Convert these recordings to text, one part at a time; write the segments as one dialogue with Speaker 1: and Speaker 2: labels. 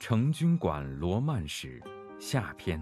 Speaker 1: 成均馆罗曼史下篇。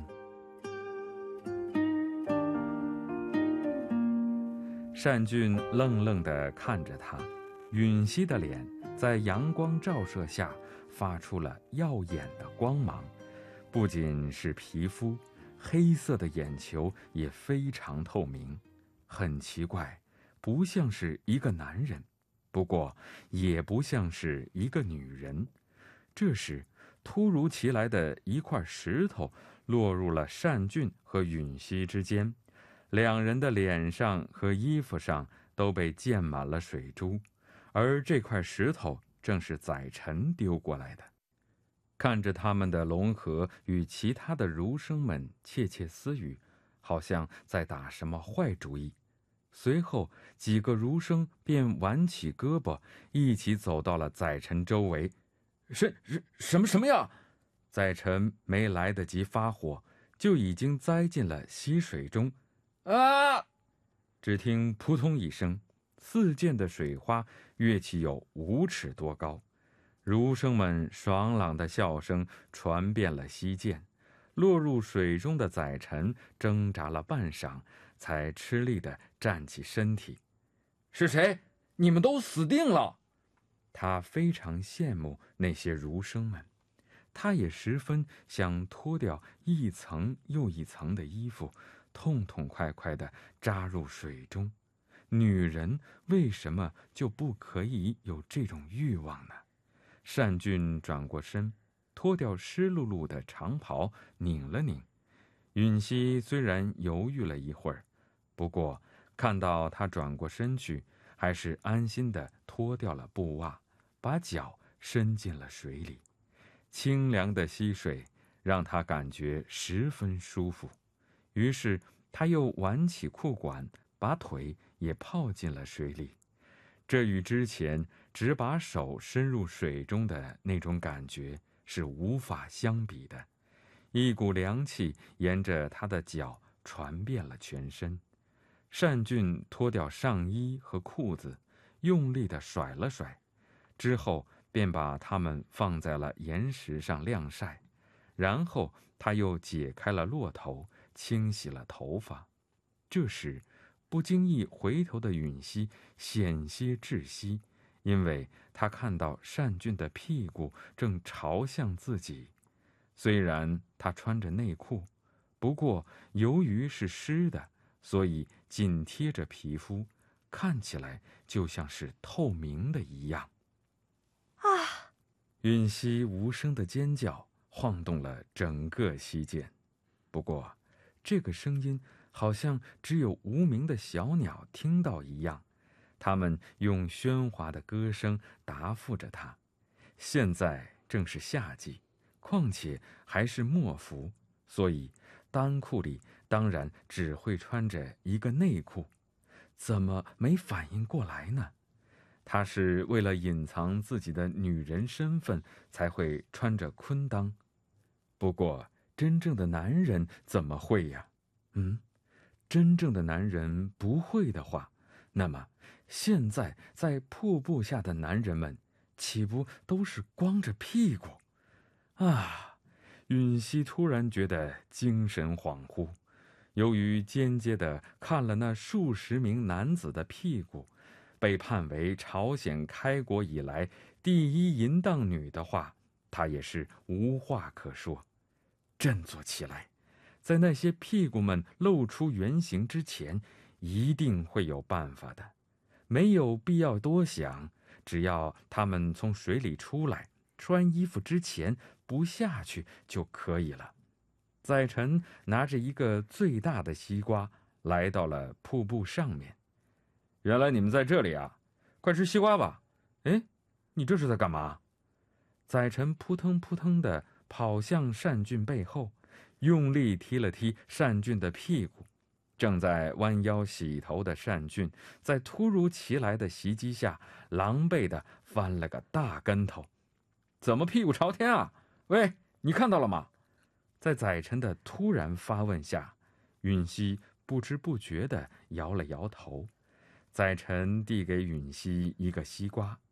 Speaker 1: 单俊愣愣地看着他，允熙的脸在阳光照射下发出了耀眼的光芒，不仅是皮肤，黑色的眼球也非常透明，很奇怪，不像是一个男人，不过也不像是一个女人。这时突如其来的一块石头落入了单俊和允熙之间，两人的脸上和衣服上都被溅满了水珠，而这块石头正是宰臣丢过来的。看着他们的龙河与其他的儒生们窃窃私语，好像在打什么坏主意。随后几个儒生便挽起胳膊，一起走到了宰臣周围。什么呀？宰臣没来得及发火，就已经栽进了溪水中。啊！只听扑通一声，四溅的水花跃起有5尺多高，儒生们爽朗的笑声传遍了溪涧。落入水中的宰臣挣扎了半晌，才吃力地站起身体。是谁？你们都死定了！他非常羡慕那些儒生们，他也十分想脱掉一层又一层的衣服，痛痛快快地扎入水中。女人为什么就不可以有这种欲望呢？单俊转过身，脱掉湿漉漉的长袍，拧了拧。允熙虽然犹豫了一会儿，不过看到他转过身去，还是安心地脱掉了布袜，把脚伸进了水里。清凉的溪水让他感觉十分舒服，于是他又挽起裤管，把腿也泡进了水里。这与之前只把手伸入水中的那种感觉是无法相比的。一股凉气沿着他的脚传遍了全身。单俊脱掉上衣和裤子，用力地甩了甩，之后便把它们放在了岩石上晾晒，然后他又解开了骆头，清洗了头发。这时不经意回头的允熙险些窒息，因为他看到单俊的屁股正朝向自己。虽然他穿着内裤，不过由于是湿的，所以紧贴着皮肤，看起来就像是透明的一样。
Speaker 2: 啊！
Speaker 1: 允熙无声的尖叫晃动了整个溪涧，不过这个声音好像只有无名的小鸟听到一样，它们用喧哗的歌声答复着他。现在正是夏季，况且还是末伏，所以单裤里当然只会穿着一个内裤。怎么没反应过来呢？他是为了隐藏自己的女人身份才会穿着昆裆，不过真正的男人怎么会呀？真正的男人不会的话，那么现在在瀑布下的男人们岂不都是光着屁股啊？允熙突然觉得精神恍惚，由于间接地看了那数十名男子的屁股，被判为朝鲜开国以来第一淫荡女的话，她也是无话可说。振作起来，在那些屁股们露出原形之前，一定会有办法的。没有必要多想，只要他们从水里出来，穿衣服之前不下去就可以了。宰臣拿着一个最大的西瓜来到了瀑布上面。原来你们在这里啊，快吃西瓜吧。哎，你这是在干嘛？宰臣扑腾扑腾地跑向单俊背后，用力踢了踢单俊的屁股。正在弯腰洗头的单俊在突如其来的袭击下狼狈地翻了个大跟头。怎么屁股朝天啊？喂，你看到了吗？在宰臣的突然发问下，允熙不知不觉地摇了摇头。宰臣递给允熙一个西瓜，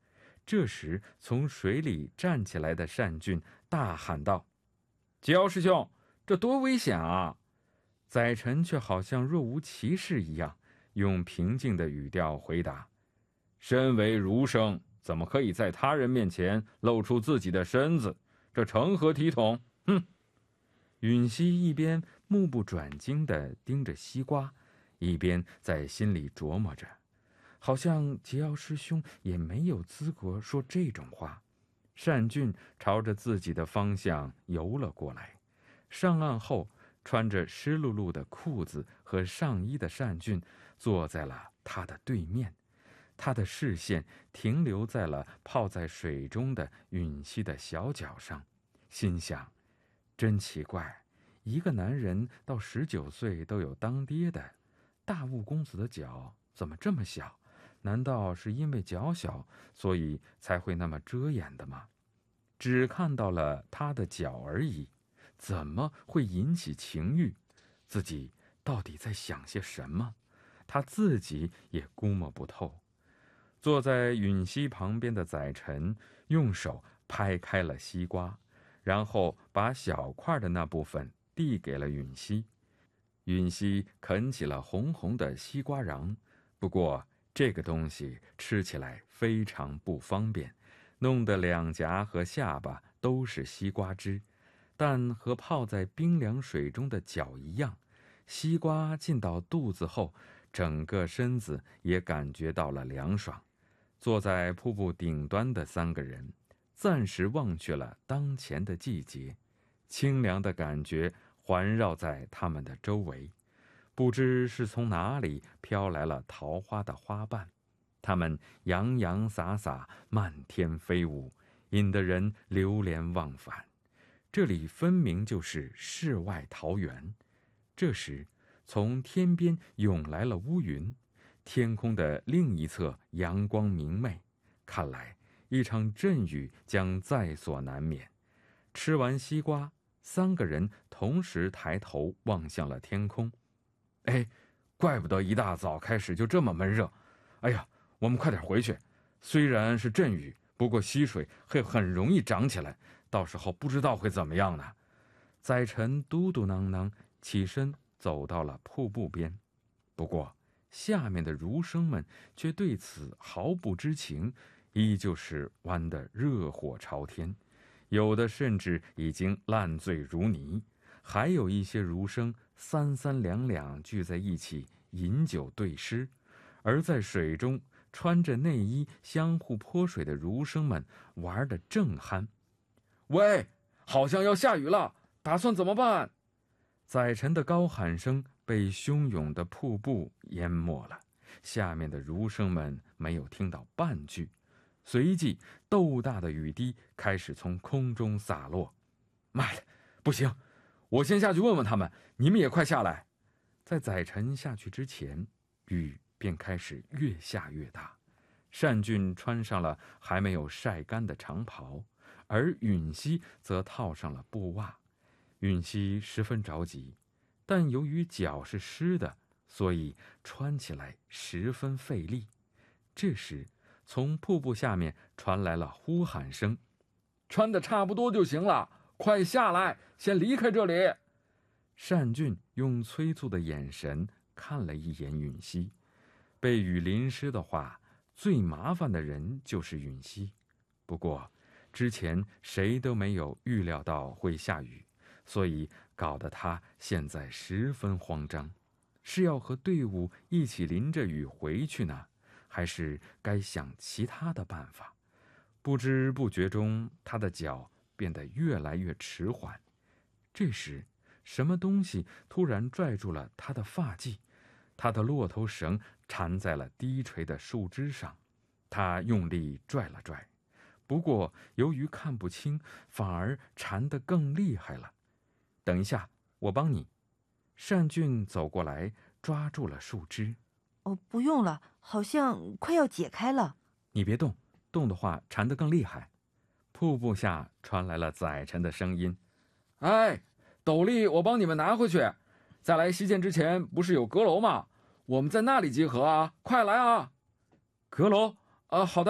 Speaker 1: 这时，从水里站起来的单俊大喊道：“桀骜师兄，这多危险啊！”载沉却好像若无其事一样，用平静的语调回答：“身为儒生，怎么可以在他人面前露出自己的身子？这成何体统？哼！”允熙一边目不转睛地盯着西瓜，一边在心里琢磨着，好像桀骜师兄也没有资格说这种话。单俊朝着自己的方向游了过来，上岸后，穿着湿漉漉的裤子和上衣的单俊坐在了他的对面，他的视线停留在了泡在水中的允熙的小脚上，心想：真奇怪，一个男人到19岁都有当爹的，大雾公子的脚怎么这么小？难道是因为脚小，所以才会那么遮掩的吗？只看到了他的脚而已，怎么会引起情欲？自己到底在想些什么？他自己也估摸不透。坐在允熙旁边的载沉用手拍开了西瓜，然后把小块的那部分递给了允熙。允熙啃起了红红的西瓜瓤，不过这个东西吃起来非常不方便，弄得两颊和下巴都是西瓜汁。但和泡在冰凉水中的脚一样，西瓜进到肚子后，整个身子也感觉到了凉爽。坐在瀑布顶端的3个人暂时忘却了当前的季节，清凉的感觉环绕在他们的周围。不知是从哪里飘来了桃花的花瓣，它们洋洋洒洒，漫天飞舞，引得人流连忘返。这里分明就是世外桃源。这时，从天边涌来了乌云，天空的另一侧阳光明媚，看来一场阵雨将在所难免。吃完西瓜，3个人同时抬头望向了天空。哎，怪不得一大早开始就这么闷热。哎呀，我们快点回去。虽然是阵雨，不过溪水会很容易涨起来，到时候不知道会怎么样呢。载沉嘟嘟囔囔起身走到了瀑布边，不过下面的儒生们却对此毫不知情，依旧是玩得热火朝天，有的甚至已经烂醉如泥，还有一些儒生3、3两两聚在一起饮酒对诗。而在水中穿着内衣相互泼水的儒生们玩得正酣。喂，好像要下雨了，打算怎么办？载沉的高喊声被汹涌的瀑布淹没了，下面的儒生们没有听到半句。随即豆大的雨滴开始从空中洒落。妈的，不行，我先下去问问他们，你们也快下来。在载沉下去之前，雨便开始越下越大。单俊穿上了还没有晒干的长袍，而允熙则套上了布袜。允熙十分着急，但由于脚是湿的，所以穿起来十分费力。这时，从瀑布下面传来了呼喊声：“穿得差不多就行了，快下来，先离开这里。”单俊用催促的眼神看了一眼允熙。被雨淋湿的话，最麻烦的人就是允熙。不过，之前谁都没有预料到会下雨，所以搞得他现在十分慌张。是要和队伍一起淋着雨回去呢，还是该想其他的办法？不知不觉中，他的脚变得越来越迟缓。这时，什么东西突然拽住了他的发髻，他的骆头绳缠在了低垂的树枝上。他用力拽了拽，不过由于看不清，反而缠得更厉害了。等一下，我帮你。单俊走过来，抓住了树枝。
Speaker 2: 哦，不用了，好像快要解开了。
Speaker 1: 你别动，动的话缠得更厉害。瀑布下传来了载沉的声音：“哎，斗笠我帮你们拿回去。在来西涧之前，不是有阁楼吗？我们在那里集合啊！快来啊！”阁楼？好的，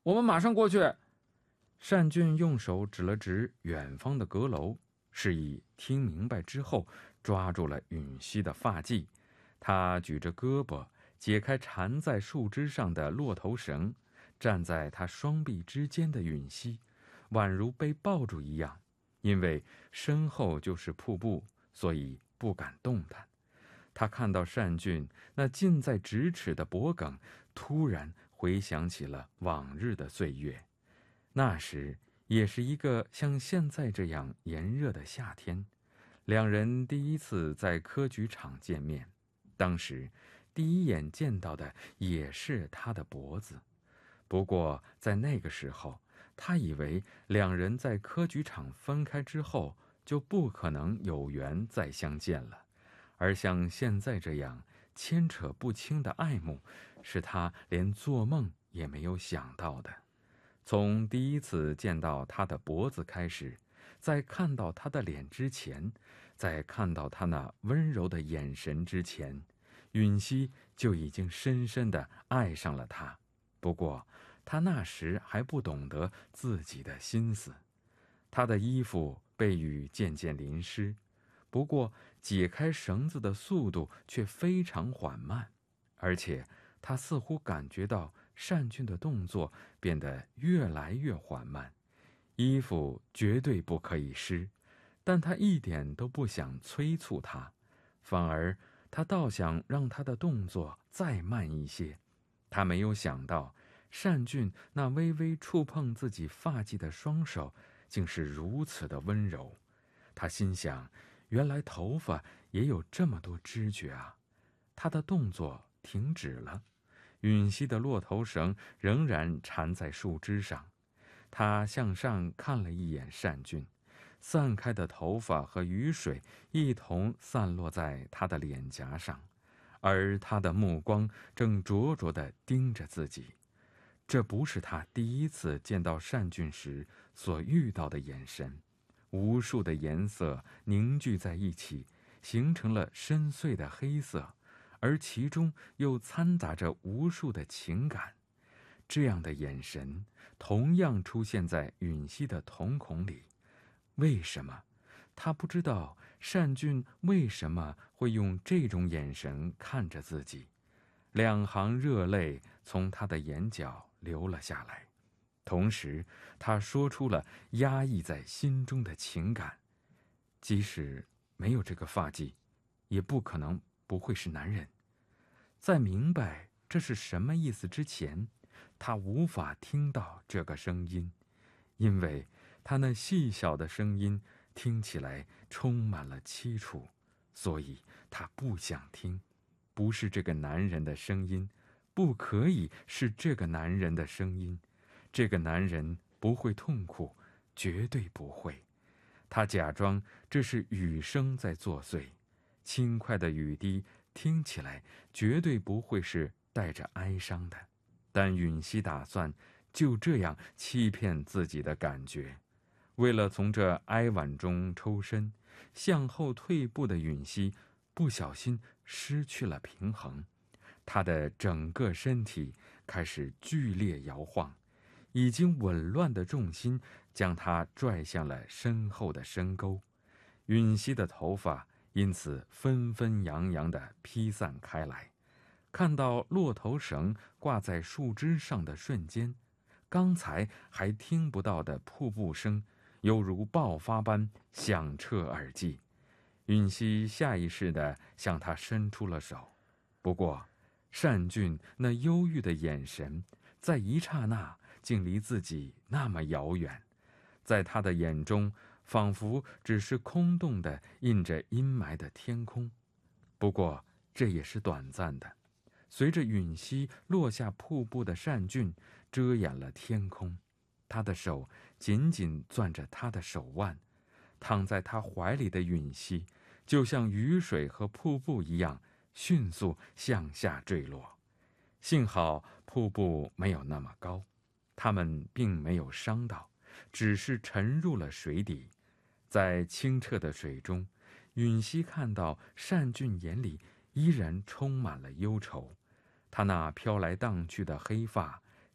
Speaker 1: 我们马上过去。单俊用手指了指远方的阁楼，示意听明白之后，抓住了允熙的发髻。他举着胳膊，解开缠在树枝上的骆头绳，站在他双臂之间的允熙，宛如被抱住一样。因为身后就是瀑布，所以不敢动弹。他看到单俊那近在咫尺的脖颈，突然回想起了往日的岁月。那时也是一个像现在这样炎热的夏天，两人第一次在科举场见面。当时第一眼见到的也是他的脖子，不过在那个时候，他以为两人在科举场分开之后就不可能有缘再相见了，而像现在这样牵扯不清的爱慕，是他连做梦也没有想到的。从第一次见到他的脖子开始，在看到他的脸之前，在看到他那温柔的眼神之前，允熙就已经深深地爱上了他。不过他那时还不懂得自己的心思。他的衣服被雨渐渐淋湿，不过解开绳子的速度却非常缓慢，而且他似乎感觉到单俊的动作变得越来越缓慢。衣服绝对不可以湿，但他一点都不想催促他，反而他倒想让他的动作再慢一些。他没有想到单俊那微微触碰自己发髻的双手竟是如此的温柔。他心想，原来头发也有这么多知觉啊。他的动作停止了，允熙的骆头绳仍然缠在树枝上。他向上看了一眼单俊，散开的头发和雨水一同散落在他的脸颊上，而他的目光正灼灼地盯着自己。这不是他第一次见到单俊时所遇到的眼神，无数的颜色凝聚在一起，形成了深邃的黑色，而其中又掺杂着无数的情感。这样的眼神同样出现在允熙的瞳孔里。为什么？他不知道单俊为什么会用这种眼神看着自己。两行热泪从他的眼角流了下来，同时他说出了压抑在心中的情感。即使没有这个发髻，也不可能不会是男人。在明白这是什么意思之前，他无法听到这个声音，因为他那细小的声音听起来充满了凄楚，所以他不想听。不是这个男人的声音，不可以是这个男人的声音。这个男人不会痛苦，绝对不会。他假装这是雨声在作祟，轻快的雨滴听起来绝对不会是带着哀伤的。但允熙打算就这样欺骗自己的感觉。为了从这哀婉中抽身，向后退步的允熙不小心失去了平衡，她的整个身体开始剧烈摇晃，已经紊乱的重心将她拽向了身后的深沟。允熙的头发因此纷纷扬扬地披散开来。看到骆头绳挂在树枝上的瞬间，刚才还听不到的瀑布声犹如爆发般响彻耳际。允熙下意识地向他伸出了手，不过单俊那忧郁的眼神在一刹那竟离自己那么遥远，在他的眼中仿佛只是空洞的印着阴霾的天空。不过这也是短暂的，随着允熙落下瀑布的单俊遮掩了天空，他的手紧紧攥着他的手腕，躺在他怀里的允熙就像雨水和瀑布一样迅速向下坠落。幸好瀑布没有那么高，他们并没有伤到，只是沉入了水底。在清澈的水中，允熙看到单俊眼里依然充满了忧愁，他那飘来荡去的黑发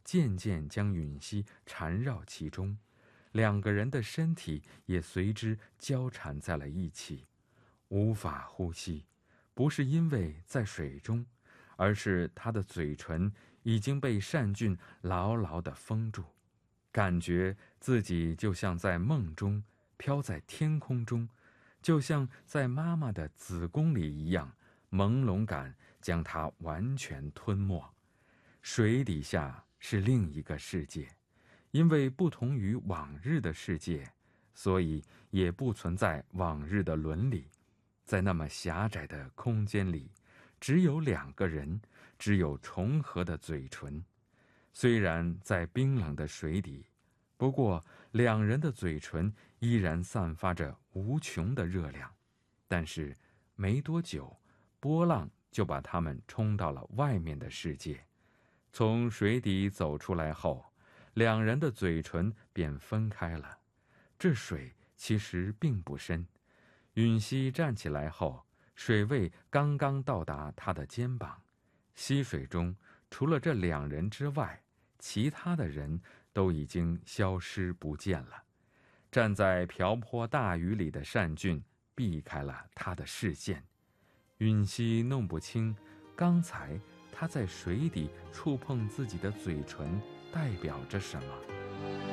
Speaker 1: 渐渐将允熙缠绕其中，两个人的身体也随之交缠在了一起，无法呼吸。不是因为在水中，而是他的嘴唇已经被单俊牢牢地封住，感觉自己就像在梦中，飘在天空中，就像在妈妈的子宫里一样，朦胧感将它完全吞没。水底下是另一个世界，因为不同于往日的世界，所以也不存在往日的伦理。在那么狭窄的空间里，只有两个人，只有重合的嘴唇。虽然在冰冷的水底，不过两人的嘴唇依然散发着无穷的热量。但是没多久，波浪就把他们冲到了外面的世界。从水底走出来后，两人的嘴唇便分开了。这水其实并不深，允熙站起来后，水位刚刚到达他的肩膀。溪水中除了这两人之外，其他的人都已经消失不见了。站在瓢泼大雨里的单俊避开了他的视线。允熙弄不清刚才他在水底触碰自己的嘴唇代表着什么。